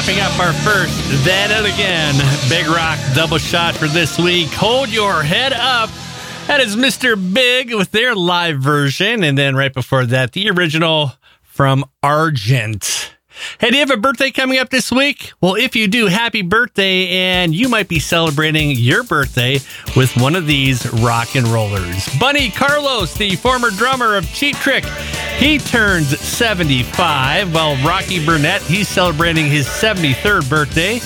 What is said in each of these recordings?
wrapping up our first Then and Again Big Rock double shot for this week. Hold Your Head Up. That is Mr. Big with their live version. And then right before that, the original from Argent. Hey, do you have a birthday coming up this week? Well, if you do, happy birthday, and you might be celebrating your birthday with one of these rock and rollers. Bunny Carlos, the former drummer of Cheap Trick, he turns 75, while Rocky Burnett, he's celebrating his 73rd birthday.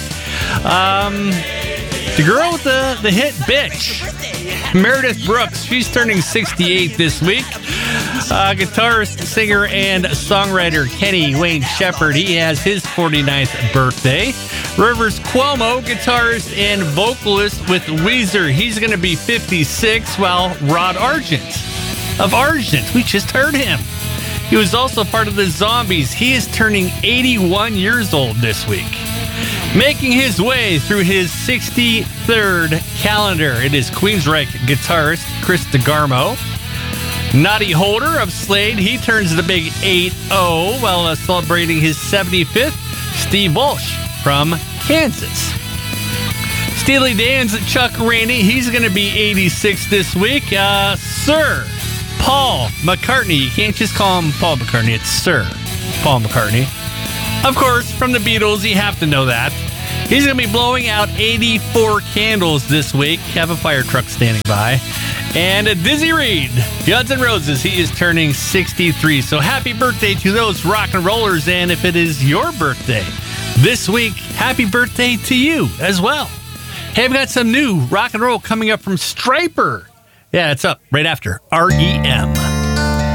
The girl with the hit Bitch, Meredith Brooks, she's turning 68 this week. Guitarist, singer, and songwriter Kenny Wayne Shepherd, he has his 49th birthday. Rivers Cuomo, guitarist and vocalist with Weezer, he's going to be 56, while Rod Argent of Argent, we just heard him. He was also part of the Zombies. He is turning 81 years old this week. Making his way through his 63rd calendar, it is Queensryche guitarist Chris DeGarmo. Noddy Holder of Slade, he turns the big 8-0 while celebrating his 75th. Steve Walsh from Kansas. Steely Dan's Chuck Rainey, he's going to be 86 this week. Sir Paul McCartney, you can't just call him Paul McCartney, it's Sir Paul McCartney. Of course, from the Beatles, you have to know that. He's going to be blowing out 84 candles this week. Have a fire truck standing by. And Dizzy Reed, Guns N' Roses, he is turning 63. So happy birthday to those rock and rollers. And if it is your birthday this week, happy birthday to you as well. Hey, I've got some new rock and roll coming up from Stryper. Yeah, it's up right after REM.